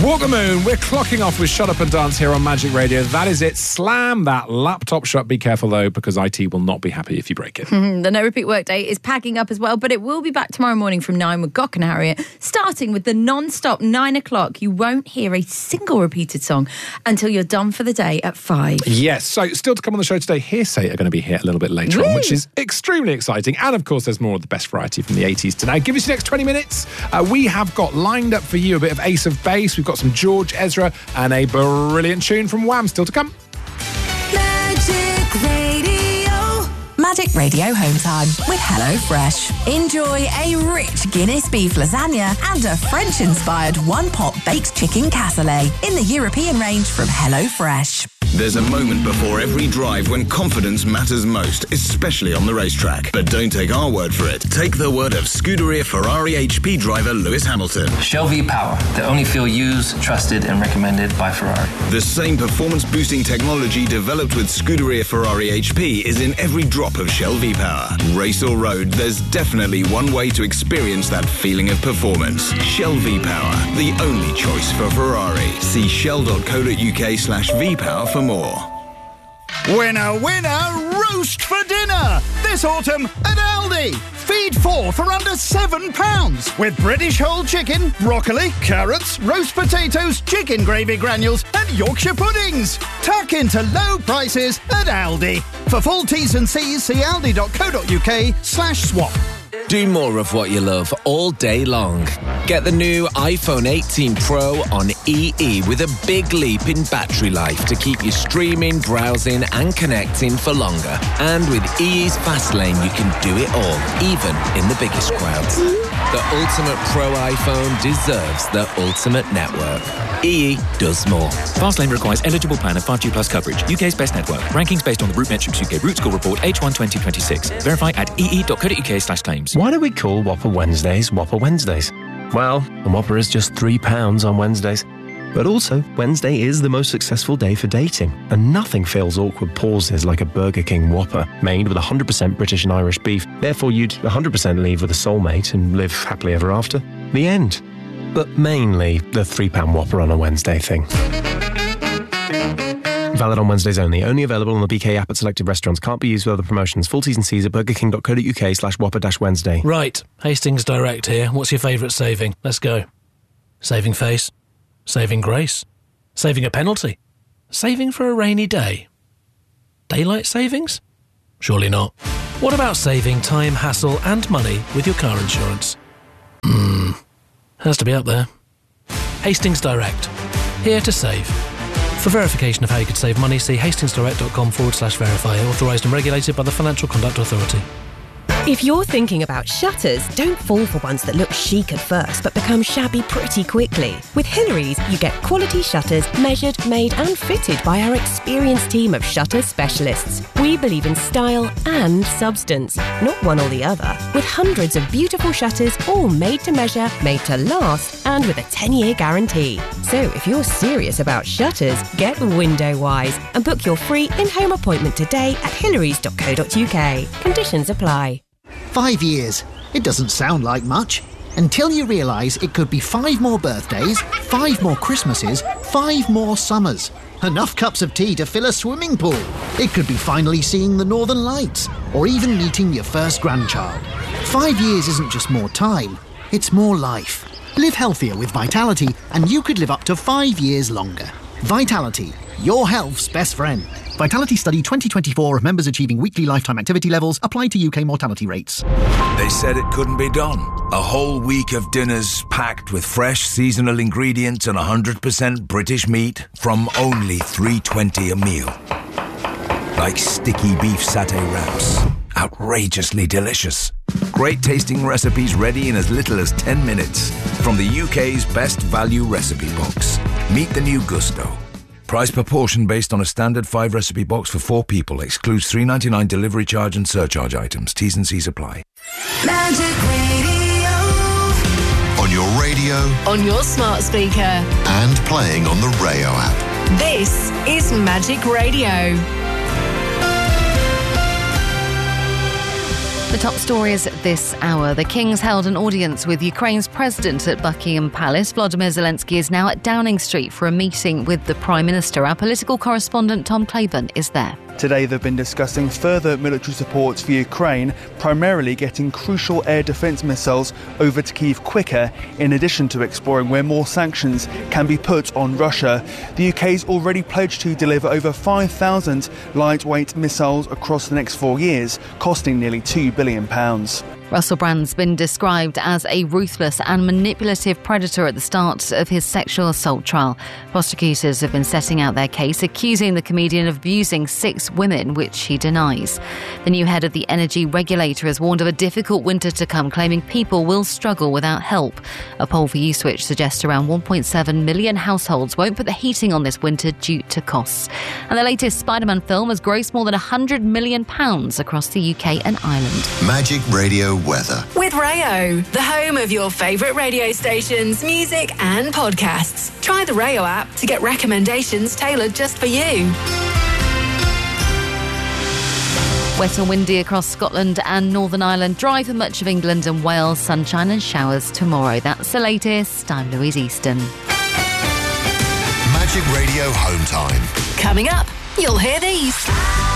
Walk the Moon, we're clocking off with Shut Up and Dance here on Magic Radio. That is it. Slam that laptop shut. Be careful, though, because IT will not be happy if you break it. The No Repeat Workday is packing up as well, but it will be back tomorrow morning from 9 with Gok and Harriet, starting with the non-stop 9 o'clock. You won't hear a single repeated song until you're done for the day at 5. Yes, so still to come on the show today, Hearsay are going to be here a little bit later on, which is extremely exciting. And, of course, there's more of the best variety from the 80s tonight. Give us the next 20 minutes. We have got lined up for you a bit of Ace of Base. We've got some George Ezra and a brilliant tune from Wham still to come. Magic Radio. Magic Radio Home Time with HelloFresh. Enjoy a rich Guinness beef lasagna and a French-inspired one-pot baked chicken cassoulet in the European range from HelloFresh. There's a moment before every drive when confidence matters most, especially on the racetrack. But don't take our word for it. Take the word of Scuderia Ferrari HP driver Lewis Hamilton. Shell V-Power, the only fuel used, trusted and recommended by Ferrari. The same performance-boosting technology developed with Scuderia Ferrari HP is in every drop of Shell V-Power. Race or road, there's definitely one way to experience that feeling of performance. Shell V-Power, the only choice for Ferrari. See shell.co.uk/V-Power for more. Winner, winner, roast for dinner! This autumn at Aldi. Feed 4 for under £7 with British whole chicken, broccoli, carrots, roast potatoes, chicken gravy granules and Yorkshire puddings. Tuck into low prices at Aldi. For full T's and C's, see aldi.co.uk/swap. Do more of what you love all day long. Get the new iPhone 18 Pro on EE with a big leap in battery life to keep you streaming, browsing and connecting for longer. And with EE's Fast Lane, you can do it all, even in the biggest crowds. The ultimate Pro iPhone deserves the ultimate network. EE does more. Fastlane requires eligible plan and 5G plus coverage. UK's best network. Rankings based on the Root Metrics UK Root Score Report H1 2026. Verify at ee.co.uk/claims. Why do we call Whopper Wednesdays Whopper Wednesdays? Well, a Whopper is just £3 on Wednesdays. But also, Wednesday is the most successful day for dating, and nothing fills awkward pauses like a Burger King Whopper, made with 100% British and Irish beef. Therefore, you'd 100% leave with a soulmate and live happily ever after. The end. But mainly the £3 Whopper on a Wednesday thing. Valid on Wednesdays only. Only available on the BK app at selected restaurants. Can't be used with other promotions. Full T's and C's at burgerking.co.uk/Whopper-Wednesday. Right. Hastings Direct here. What's your favourite saving? Let's go. Saving face. Saving grace. Saving a penalty. Saving for a rainy day. Daylight savings? Surely not. What about saving time, hassle and money with your car insurance? Has to be up there. Hastings Direct. Here to save. For verification of how you could save money, see hastingsdirect.com/verify. Authorised and regulated by the Financial Conduct Authority. If you're thinking about shutters, don't fall for ones that look chic at first but become shabby pretty quickly. With Hillary's, you get quality shutters measured, made and fitted by our experienced team of shutter specialists. We believe in style and substance, not one or the other. With hundreds of beautiful shutters, all made to measure, made to last, and with a 10-year guarantee. So if you're serious about shutters, get Window-Wise and book your free in-home appointment today at hillarys.co.uk. Conditions apply. 5 years. It doesn't sound like much. Until you realise it could be 5 more birthdays, 5 more Christmases, 5 more summers. Enough cups of tea to fill a swimming pool. It could be finally seeing the Northern Lights, or even meeting your first grandchild. 5 years isn't just more time, it's more life. Live healthier with Vitality, and you could live up to 5 years longer. Vitality, your health's best friend. Vitality Study 2024 of members achieving weekly lifetime activity levels applied to UK mortality rates. They said it couldn't be done. A whole week of dinners packed with fresh seasonal ingredients and 100% British meat from only $3.20 a meal. Like sticky beef satay wraps. Outrageously delicious. Great tasting recipes ready in as little as 10 minutes. From the UK's best value recipe box. Meet the new Gusto. Price per portion based on a standard 5 recipe box for 4 people. Excludes $3.99 delivery charge and surcharge items. T's and C's apply. Magic Radio. On your radio. On your smart speaker. And playing on the Rayo app. This is Magic Radio. The top stories this hour. The King's held an audience with Ukraine's president at Buckingham Palace. Volodymyr Zelensky is now at Downing Street for a meeting with the Prime Minister. Our political correspondent Tom Claiborne is there. Today they've been discussing further military support for Ukraine, primarily getting crucial air defence missiles over to Kyiv quicker, in addition to exploring where more sanctions can be put on Russia. The UK's already pledged to deliver over 5,000 lightweight missiles across the next 4 years, costing nearly £2 billion. Russell Brand's been described as a ruthless and manipulative predator at the start of his sexual assault trial. Prosecutors have been setting out their case, accusing the comedian of abusing 6 women, which he denies. The new head of the energy regulator has warned of a difficult winter to come, claiming people will struggle without help. A poll for Uswitch suggests around 1.7 million households won't put the heating on this winter due to costs. And the latest Spider-Man film has grossed more than £100 million across the UK and Ireland. Magic Radio weather. With Rayo, the home of your favourite radio stations, music and podcasts. Try the Rayo app to get recommendations tailored just for you. Wet and windy across Scotland and Northern Ireland. Dry for much of England and Wales. Sunshine and showers tomorrow. That's the latest. I'm Louise Easton. Magic Radio Home Time. Coming up, you'll hear these.